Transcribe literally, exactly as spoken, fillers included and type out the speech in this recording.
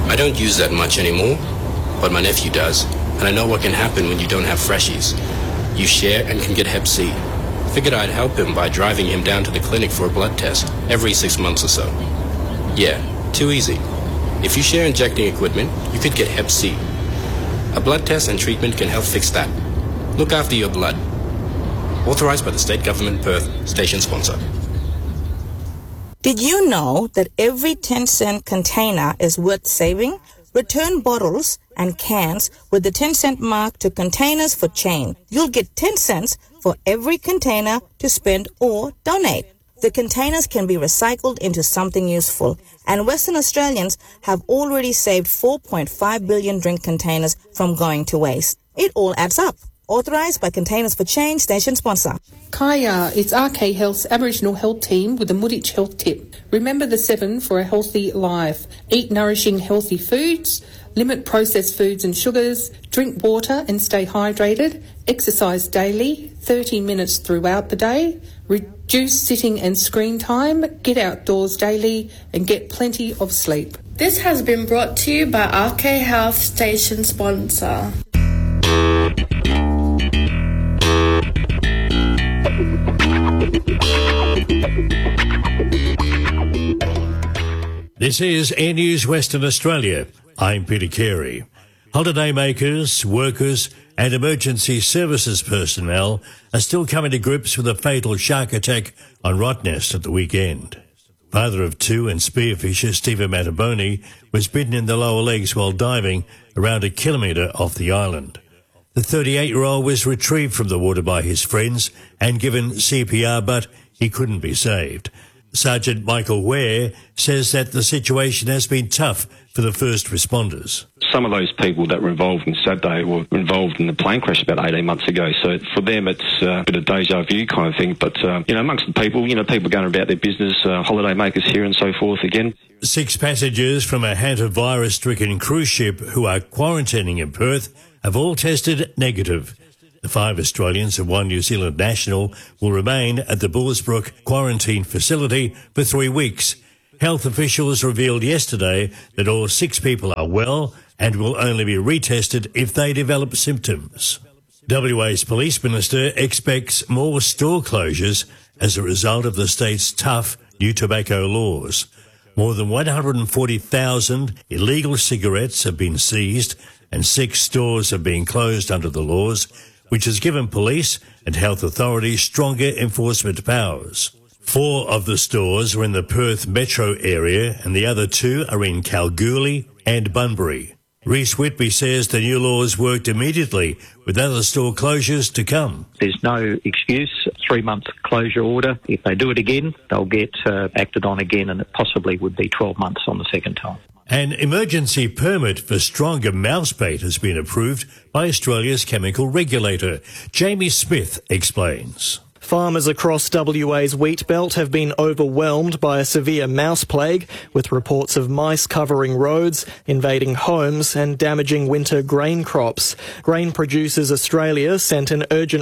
I don't use that much anymore, but my nephew does, and I know what can happen when you don't have freshies. You share and can get hep C. Figured I'd help him by driving him down to the clinic for a blood test every six months or so. Yeah, too easy. If you share injecting equipment, you could get hep C. A blood test and treatment can help fix that. Look after your blood. Authorized by the State Government, Perth, station sponsor. Did you know that every ten cent container is worth saving? Return bottles and cans with the ten cent mark to Containers for Change. You'll get ten cents for every container to spend or donate. The containers can be recycled into something useful, and Western Australians have already saved four point five billion drink containers from going to waste. It all adds up. Authorised by Containers for Change, station sponsor. Kaya, it's R K Health's Aboriginal Health Team with a Muditch Health Tip. Remember the seven for a healthy life. Eat nourishing healthy foods, limit processed foods and sugars, drink water and stay hydrated, exercise daily, thirty minutes throughout the day, reduce sitting and screen time, get outdoors daily and get plenty of sleep. This has been brought to you by R K Health, station sponsor. This is Air News Western Australia. I'm Peter Carey. Holidaymakers, workers and emergency services personnel are still coming to grips with a fatal shark attack on Rottnest at the weekend. Father of two and spearfisher Stephen Mataboni was bitten in the lower legs while diving around a kilometre off the island. The thirty-eight-year-old was retrieved from the water by his friends and given C P R, but he couldn't be saved. Sergeant Michael Ware says that the situation has been tough for the first responders. Some of those people that were involved in Saturday were involved in the plane crash about eighteen months ago, so for them it's a bit of deja vu kind of thing. But, uh, you know, amongst the people, you know, people going about their business, uh, holiday makers here and so forth again. Six passengers from a hantavirus-stricken cruise ship who are quarantining in Perth have all tested negative. The five Australians and one New Zealand national will remain at the Bullsbrook quarantine facility for three weeks. Health officials revealed yesterday that all six people are well and will only be retested if they develop symptoms. W A's Police Minister expects more store closures as a result of the state's tough new tobacco laws. More than one hundred forty thousand illegal cigarettes have been seized and six stores have been closed under the laws, which has given police and health authorities stronger enforcement powers. Four of the stores are in the Perth metro area and the other two are in Kalgoorlie and Bunbury. Rhys Whitby says the new laws worked immediately with other store closures to come. There's no excuse, three-month closure order. If they do it again, they'll get uh, acted on again, and it possibly would be twelve months on the second time. An emergency permit for stronger mouse bait has been approved by Australia's chemical regulator. Jamie Smith explains. Farmers across W A's wheat belt have been overwhelmed by a severe mouse plague, with reports of mice covering roads, invading homes and damaging winter grain crops. Grain Producers Australia sent an urgent